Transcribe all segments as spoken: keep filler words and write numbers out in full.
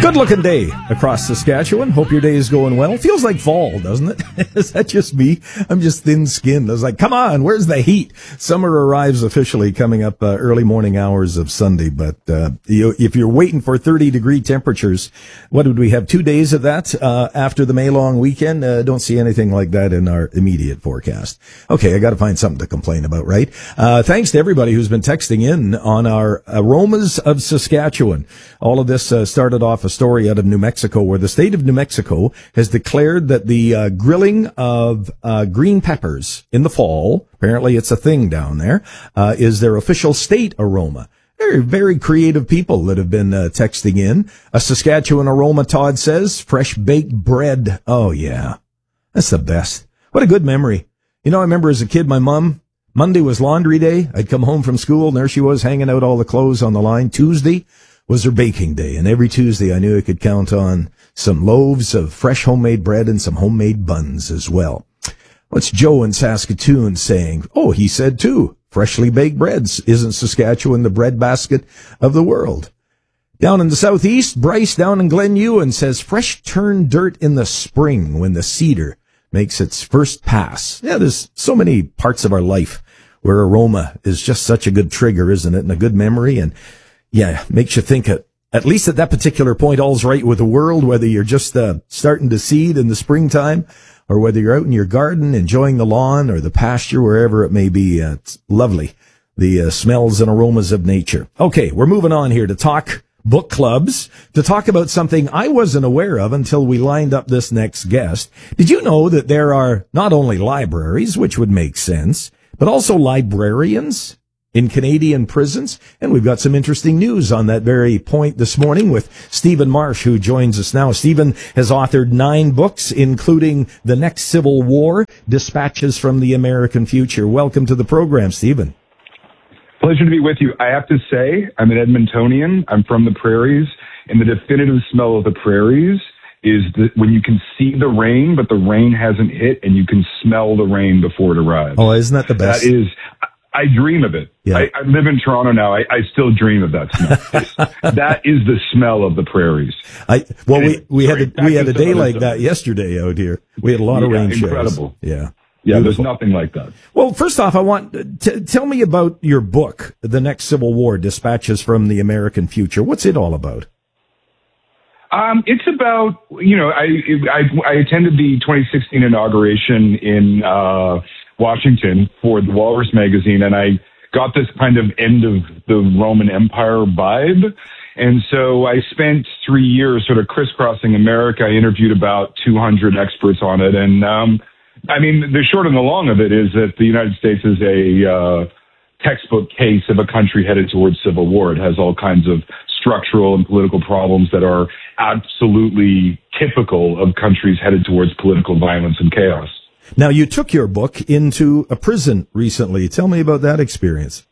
Good looking day across Saskatchewan. Hope your day is going well. Feels like fall, doesn't it? Is that just me? I'm just thin-skinned. I was like, come on, where's the heat? Summer arrives officially coming up uh, early morning hours of Sunday. But uh, you, if you're waiting for thirty degree temperatures, what did we have? Two days of that uh, after the May long weekend? Uh, don't see anything like that in our immediate forecast. Okay, I got to find something to complain about, right? Uh, thanks to everybody who's been texting in on our Aromas of Saskatchewan. All of this uh, started off a story out of New Mexico, where the state of New Mexico has declared that the uh, grilling of uh, green peppers in the fall, apparently it's a thing down there, uh, is their official state aroma. They're very creative people that have been uh, texting in. A Saskatchewan aroma, Todd says, fresh baked bread. Oh, yeah. That's the best. What a good memory. You know, I remember as a kid, my mom, Monday was laundry day. I'd come home from school, and there she was hanging out all the clothes on the line. Tuesday was her baking day, and every Tuesday I knew I could count on some loaves of fresh homemade bread and some homemade buns as well. What's Joe in Saskatoon saying? Oh, he said too, freshly baked breads. Isn't Saskatchewan the breadbasket of the world? Down in the southeast, Bryce down in Glen Ewan says fresh turned dirt in the spring when the cedar makes its first pass. Yeah, there's so many parts of our life where aroma is just such a good trigger, isn't it? And a good memory. And yeah, makes you think at, at least at that particular point, all's right with the world, whether you're just uh, starting to seed in the springtime or whether you're out in your garden enjoying the lawn or the pasture, wherever it may be. Uh, it's lovely, the uh, smells and aromas of nature. Okay, we're moving on here to talk book clubs, to talk about something I wasn't aware of until we lined up this next guest. Did you know that there are not only libraries, which would make sense, but also librarians in Canadian prisons? And we've got some interesting news on that very point this morning with Stephen Marsh, who joins us now. Stephen has authored nine books, including The Next Civil War, Dispatches from the American Future. Welcome to the program, Stephen. Pleasure to be with you. I have to say, I'm an Edmontonian. I'm from the prairies, and the definitive smell of the prairies is the, when you can see the rain, but the rain hasn't hit, and you can smell the rain before it arrives. Oh, isn't that the best? That is... I dream of it. Yeah. I, I live in Toronto now. I, I still dream of that smell. That is the smell of the prairies. I well, and we we had a, we had a day like stuff. that yesterday out here. We had a lot of yeah, rain showers. Incredible. Yeah. Yeah, Beautiful. there's nothing like that. Well, first off, I want to tell me about your book, The Next Civil War, Dispatches from the American Future. What's it all about? Um, it's about, you know, I, I I attended the twenty sixteen inauguration in uh, Washington for the Walrus magazine, and I got this kind of end of the Roman Empire vibe. And so I spent three years sort of crisscrossing America. I interviewed about two hundred experts on it. And, um, I mean, the short and the long of it is that the United States is a uh, textbook case of a country headed towards civil war. It has all kinds of structural and political problems that are absolutely typical of countries headed towards political violence and chaos. Now, you took your book into a prison recently. Tell me about that experience.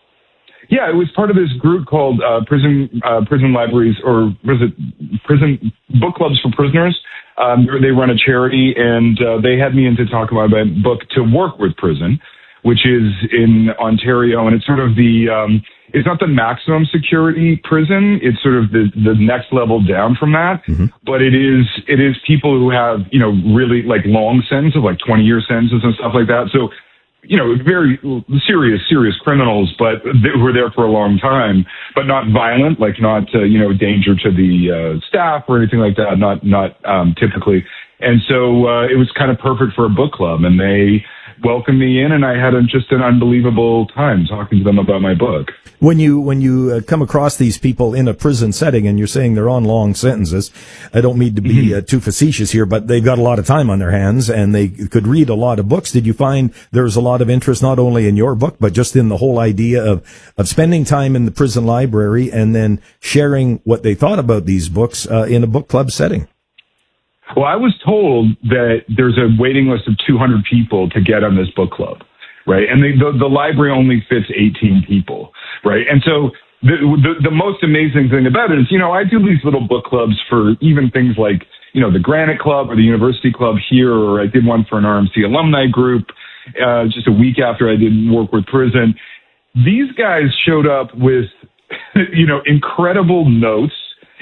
Yeah, it was part of this group called uh, Prison uh, Prison Libraries, or was it Prison Book Clubs for Prisoners? Um, they run a charity, and uh, they had me in to talk about my book, To Work with Prison, which is in Ontario, and it's sort of the um, it's not the maximum security prison. It's sort of the, the next level down from that. Mm-hmm. But it is it is people who have, you know, really like long sentences, like twenty year sentences and stuff like that. So, you know, very serious, serious criminals, but they were there for a long time, but not violent, like not, uh, you know, danger to the uh, staff or anything like that, not not um, typically. And so uh, it was kind of perfect for a book club, and they welcomed me in, and I had a, just an unbelievable time talking to them about my book. When you when you uh, come across these people in a prison setting, and you're saying they're on long sentences, I don't mean to be mm-hmm. uh, too facetious here, but they've got a lot of time on their hands, and they could read a lot of books. Did you find there was a lot of interest not only in your book, but just in the whole idea of, of spending time in the prison library and then sharing what they thought about these books uh, in a book club setting? Well, I was told that there's a waiting list of two hundred people to get on this book club, right? And the, the, the library only fits eighteen people, right? And so the, the the most amazing thing about it is, you know, I do these little book clubs for even things like, you know, the Granite Club or the University Club here, or I did one for an R M C alumni group uh, just a week after I did Work with Prison. These guys showed up with, you know, incredible notes,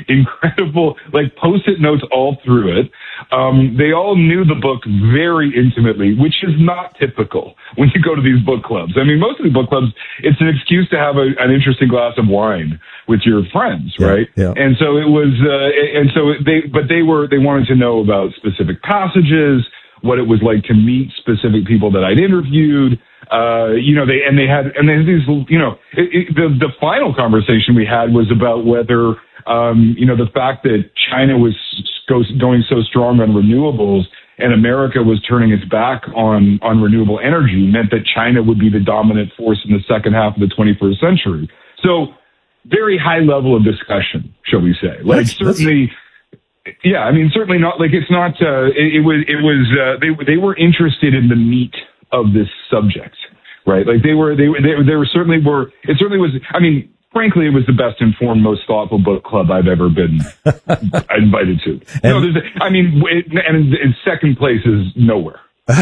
incredible, like post-it notes all through it. Um, they all knew the book very intimately, which is not typical when you go to these book clubs. I mean, most of the book clubs, it's an excuse to have a, an interesting glass of wine with your friends, yeah, right? Yeah. And so it was, uh, and so they, but they were, they wanted to know about specific passages, what it was like to meet specific people that I'd interviewed. Uh, you know, they, and they had, and they had these, you know, it, it, the, the final conversation we had was about whether, um, you know, the fact that China was goes, going so strong on renewables and America was turning its back on, on renewable energy meant that China would be the dominant force in the second half of the twenty-first century. So very high level of discussion, shall we say. Like that's, certainly, that's... yeah, I mean, certainly not like it's not, uh, it, it was, it was, uh, they, they were interested in the meat of this subject, right? Like they were, they were, they, they were certainly were, it certainly was, I mean, frankly, it was the best informed, most thoughtful book club I've ever been invited to. And, no, there's, a, I mean, it, and in second place is nowhere.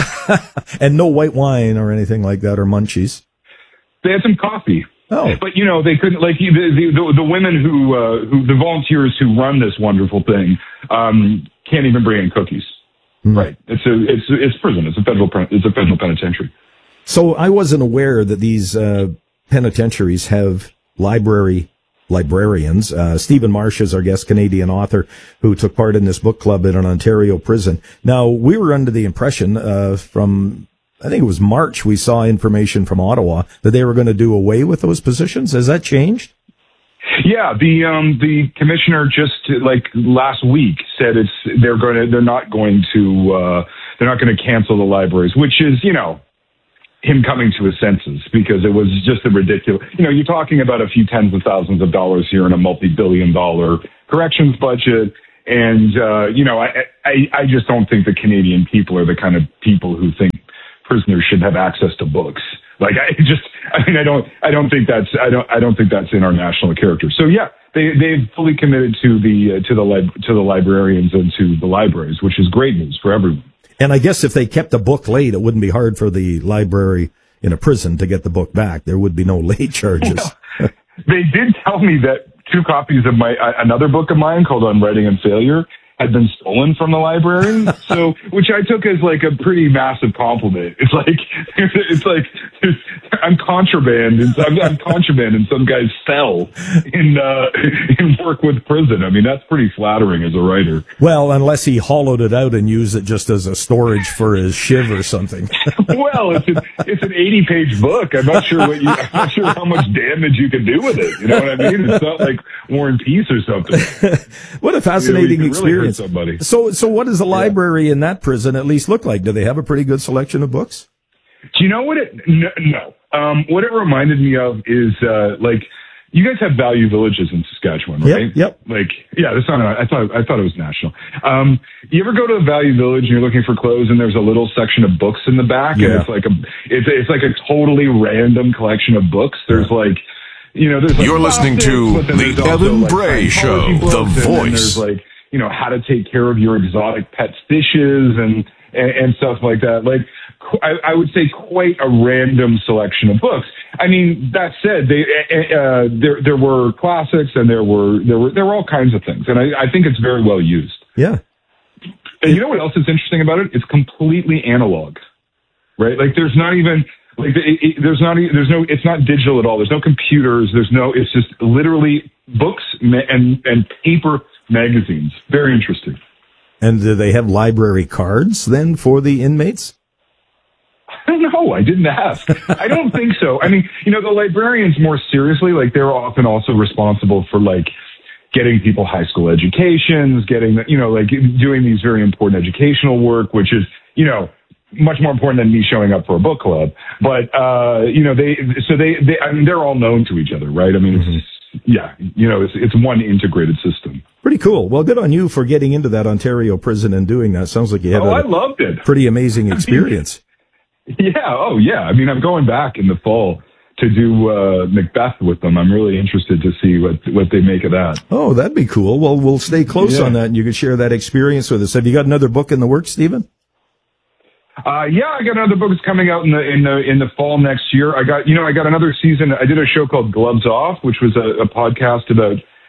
And no white wine or anything like that, or munchies. They had some coffee. Oh, but you know, they couldn't, like the, the, the, the women who, uh, who, the volunteers who run this wonderful thing, um, can't even bring in cookies. Right. It's a, it's, it's prison. It's a federal, it's a federal penitentiary. So I wasn't aware that these, uh, penitentiaries have library librarians. Uh, Stephen Marsh is our guest, Canadian author who took part in this book club in an Ontario prison. Now, we were under the impression, uh, from, I think it was March, we saw information from Ottawa that they were going to do away with those positions. Has that changed? Yeah, the um the commissioner just like last week said it's they're going to they're not going to uh they're not going to cancel the libraries, which is, you know, him coming to his senses, because it was just a ridiculous, you know, you're talking about a few tens of thousands of dollars here in a multi-billion dollar corrections budget. And, uh, you know, I, I, I just don't think the Canadian people are the kind of people who think prisoners should have access to books. Like, I just, I mean, I don't, I don't think that's, I don't, I don't think that's in our national character. So yeah, they, they've fully committed to the, uh, to the, lib- to the librarians and to the libraries, which is great news for everyone. And I guess if they kept a book late, it wouldn't be hard for the library in a prison to get the book back. There would be no late charges. They did tell me that two copies of my, uh, another book of mine called On Writing and Failure had been stolen from the library. So, which I took as like a pretty massive compliment. It's like, it's like, I'm contraband and I'm, I'm contraband in some guy's cell in, uh, in work with prison. I mean, that's pretty flattering as a writer. Well, unless he hollowed it out and used it just as a storage for his shiv or something. Well, it's an, it's an eighty page book. I'm not sure what you, I'm not sure how much damage you can do with it. You know what I mean? It's not like War and Peace or something. What a fascinating you know, experience. Really somebody. So, so what does the library yeah. in that prison at least look like? Do they have a pretty good selection of books? Do you know what it, no, no. Um, what it reminded me of is, uh, like, you guys have Value Villages in Saskatchewan, right? Yep. yep. Like, yeah, that's not, I thought, I thought it was national. Um, you ever go to a Value Village and you're looking for clothes and there's a little section of books in the back yeah. and it's like a, it's, it's like a totally random collection of books. There's yeah. like, you know, there's like You're listening to the Evan like Bray Show, The Voice. There's like, you know, how to take care of your exotic pet fishes and, and, and stuff like that. Like, I, I would say quite a random selection of books. I mean, that said, they, uh, there, there were classics and there were, there were, there were all kinds of things. And I, I think it's very well used. Yeah. And you know what else is interesting about it? It's completely analog, right? Like there's not even, like it, it, there's not, there's no, it's not digital at all. There's no computers. There's no, it's just literally books and, and paper magazines. Very interesting. And do they have library cards then for the inmates? I don't know. I didn't ask. I don't think so. I mean, you know, the librarians more seriously, like they're often also responsible for like getting people high school educations, getting, you know, like doing these very important educational work, which is, you know, much more important than me showing up for a book club. But, uh, you know, they, so they, they, I mean, they're all known to each other, right? I mean, mm-hmm. it's, yeah, you know, it's, it's one integrated system. Pretty cool. Well, good on you for getting into that Ontario prison and doing that. Sounds like you had oh, a I loved it. pretty amazing experience. Yeah. Oh, yeah. I mean, I'm going back in the fall to do uh, Macbeth with them. I'm really interested to see what what they make of that. Oh, that'd be cool. Well, we'll stay close yeah. on that, and you can share that experience with us. Have you got another book in the works, Stephen? Uh, yeah, I got another book that's coming out in the in the in the fall next year. I got you know I got another season. I did a show called Gloves Off, which was a, a podcast about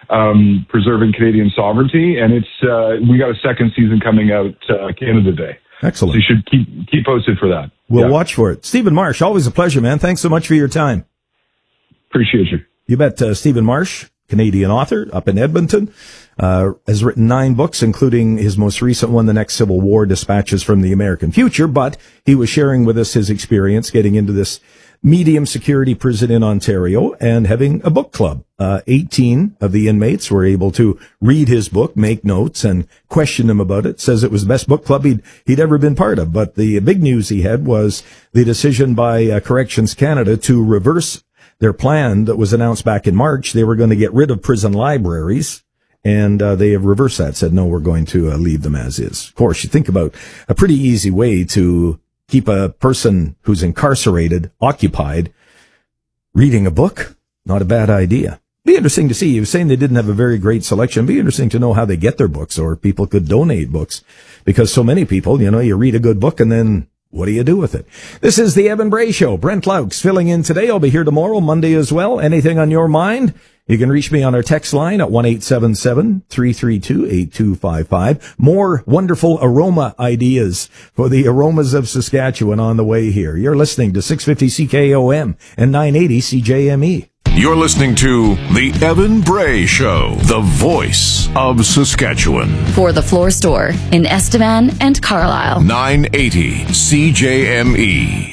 um, preserving Canadian sovereignty. And it's uh, we got a second season coming out uh, Canada Day. Excellent. So you should keep keep posted for that. We'll yeah. watch for it. Stephen Marsh, always a pleasure, man. Thanks so much for your time. Appreciate you. You bet. Uh, Stephen Marsh, Canadian author up in Edmonton, uh, has written nine books, including his most recent one, The Next Civil War, Dispatches from the American Future. But he was sharing with us his experience getting into this medium security prison in Ontario and having a book club. Uh, eighteen of the inmates were able to read his book, make notes, and question him about it. Says it was the best book club he'd, he'd ever been part of. But the big news he had was the decision by uh, Corrections Canada to reverse their plan that was announced back in March. They were going to get rid of prison libraries, and uh, they have reversed that, said, no, we're going to uh, leave them as is. Of course, you think about a pretty easy way to keep a person who's incarcerated occupied. Reading a book, not a bad idea. Be interesting to see. He was saying they didn't have a very great selection. Be interesting to know how they get their books, or people could donate books, because so many people, you know, you read a good book and then what do you do with it? This is the Evan Bray Show. Brent Laux filling in today. I'll be here tomorrow, Monday as well. Anything on your mind? You can reach me on our text line at one eight seven seven, three three two, eight two five five. More wonderful aroma ideas for the aromas of Saskatchewan on the way here. You're listening to six fifty C K O M and nine eighty C J M E. You're listening to The Evan Bray Show, the voice of Saskatchewan. For the Floor Store in Estevan and Carlisle. nine eighty C J M E.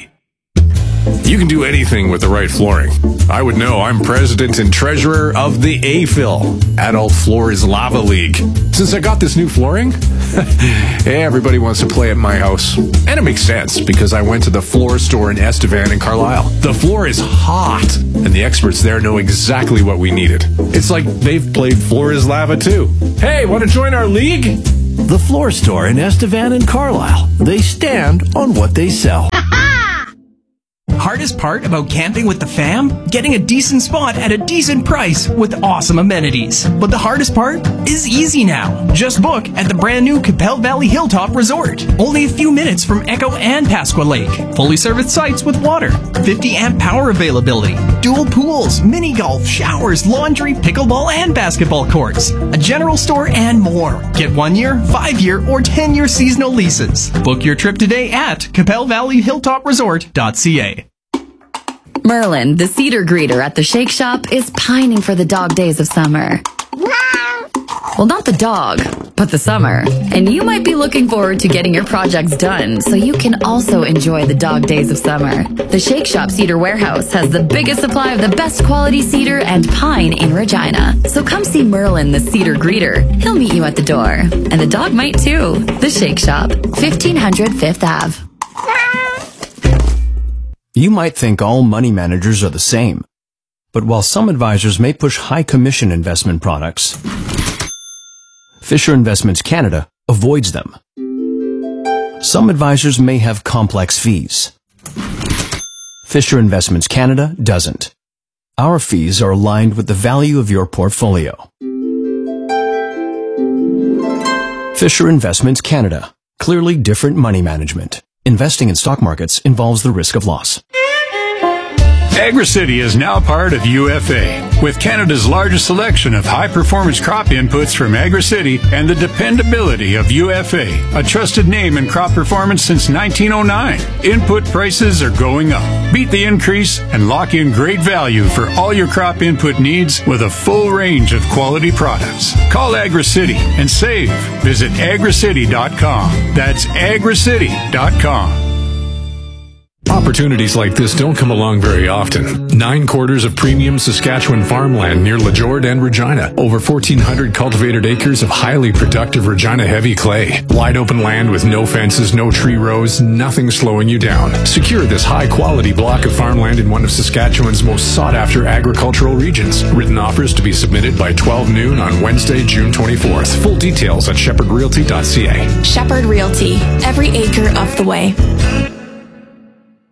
You can do anything with the right flooring. I would know. I'm president and treasurer of the A F L, Adult Floors Lava League. Since I got this new flooring, everybody wants to play at my house. And it makes sense, because I went to the Floor Store in Estevan and Carlisle. The floor is hot, and the experts there know exactly what we needed. It's like they've played Floor is Lava too. Hey, want to join our league? The Floor Store in Estevan and Carlisle. They stand on what they sell. Hardest part about camping with the fam? Getting a decent spot at a decent price with awesome amenities. But the hardest part is easy now. Just book at the brand new Capel Valley Hilltop Resort. Only a few minutes from Echo and Pasqua Lake. Fully serviced sites with water. fifty amp power availability. Dual pools, mini golf, showers, laundry, pickleball, and basketball courts. A general store and more. Get one year, five year, or ten year seasonal leases. Book your trip today at capel valley hilltop resort dot c a. Merlin, the cedar greeter at the Shake Shop, is pining for the dog days of summer. Well, not the dog, but the summer. And you might be looking forward to getting your projects done so you can also enjoy the dog days of summer. The Shake Shop Cedar Warehouse has the biggest supply of the best quality cedar and pine in Regina. So come see Merlin, the cedar greeter. He'll meet you at the door. And the dog might too. The Shake Shop, fifteen hundred Fifth Avenue. You might think all money managers are the same. But while some advisors may push high commission investment products, Fisher Investments Canada avoids them. Some advisors may have complex fees. Fisher Investments Canada doesn't. Our fees are aligned with the value of your portfolio. Fisher Investments Canada. Clearly different money management. Investing in stock markets involves the risk of loss. AgriCity is now part of U F A. With Canada's largest selection of high-performance crop inputs from AgriCity and the dependability of U F A, a trusted name in crop performance since nineteen oh nine. Input prices are going up. Beat the increase and lock in great value for all your crop input needs with a full range of quality products. Call AgriCity and save. Visit agri city dot com. That's agri city dot com. Opportunities like this don't come along very often. Nine quarters of premium Saskatchewan farmland near LaJord and Regina. Over fourteen hundred cultivated acres of highly productive Regina heavy clay. Wide open land with no fences, no tree rows, nothing slowing you down. Secure this high quality block of farmland in one of Saskatchewan's most sought after agricultural regions. Written offers to be submitted by twelve noon on Wednesday, June twenty-fourth. Full details at shepherd realty dot c a. Shepherd Realty. Every acre of the way.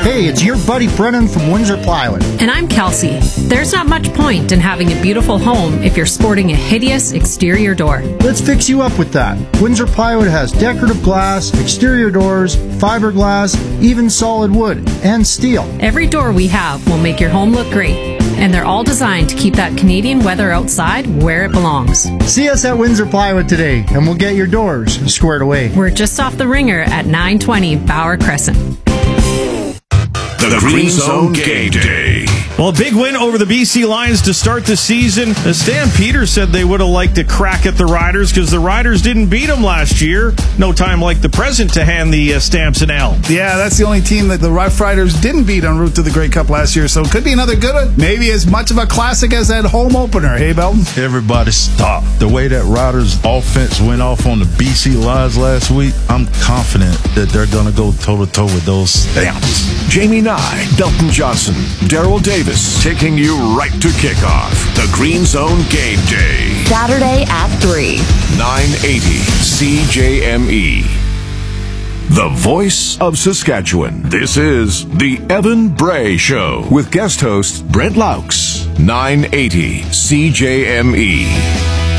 Hey, it's your buddy Brennan from Windsor Plywood. And I'm Kelsey. There's not much point in having a beautiful home if you're sporting a hideous exterior door. Let's fix you up with that. Windsor Plywood has decorative glass, exterior doors, fiberglass, even solid wood, and steel. Every door we have will make your home look great, and they're all designed to keep that Canadian weather outside where it belongs. See us at Windsor Plywood today, and we'll get your doors squared away. We're just off the Ringer at nine twenty Bauer Crescent. The, the Green Zone Game Day. Well, a big win over the B C Lions to start the season. Stan Peters said they would have liked to crack at the Riders because the Riders didn't beat them last year. No time like the present to hand the uh, Stamps an L. Yeah, that's the only team that the Rough Riders didn't beat en route to the Grey Cup last year, so it could be another good one. Maybe as much of a classic as that home opener. Hey, Belton? Everybody stop. The way that Riders offense went off on the B C Lions last week, I'm confident that they're going to go toe-to-toe with those Stamps. Jamie Nye, Belton Johnson, Daryl Davis, taking you right to kickoff. The Green Zone Game Day. Saturday at three. nine eighty C J M E. The voice of Saskatchewan. This is the Evan Bray Show with guest host Brent Laux. nine eighty C J M E.